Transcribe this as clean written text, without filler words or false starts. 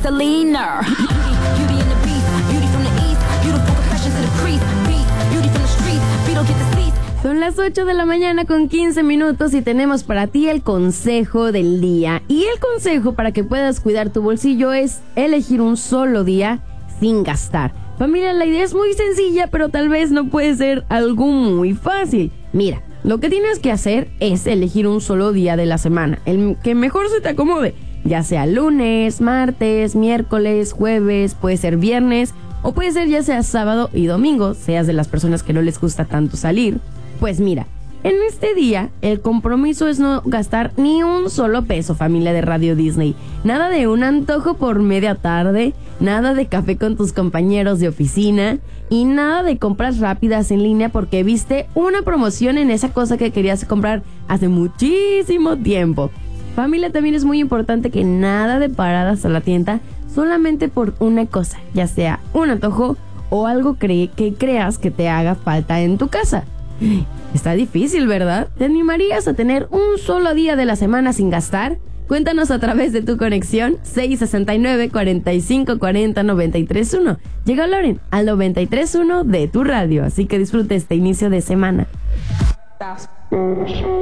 Selena. Beauty in the beast, beauty from the east, beautiful confessions of the priest, beauty from the streets, Beetle get the seats. Son las 8 de la mañana con 15 minutos y tenemos para ti el consejo del día. Y el consejo para que puedas cuidar tu bolsillo es elegir un solo día sin gastar. Familia, la idea es muy sencilla, pero tal vez no puede ser algo muy fácil. Mira, lo que tienes que hacer es elegir un solo día de la semana, el que mejor se te acomode, ya sea lunes, martes, miércoles, jueves, puede ser viernes, o puede ser ya sea sábado y domingo, seas de las personas que no les gusta tanto salir. Pues mira, en este día el compromiso es no gastar ni un solo peso, familia de Radio Disney. Nada de un antojo por media tarde, nada de café con tus compañeros de oficina y nada de compras rápidas en línea porque viste una promoción en esa cosa que querías comprar hace muchísimo tiempo. Familia, también es muy importante que nada de paradas a la tienda solamente por una cosa, ya sea un antojo o algo que creas que te haga falta en tu casa. Está difícil, ¿verdad? ¿Te animarías a tener un solo día de la semana sin gastar? Cuéntanos a través de tu conexión 669-4540-931. Llega Loren al 93.1 de tu radio, así que disfrute este inicio de semana.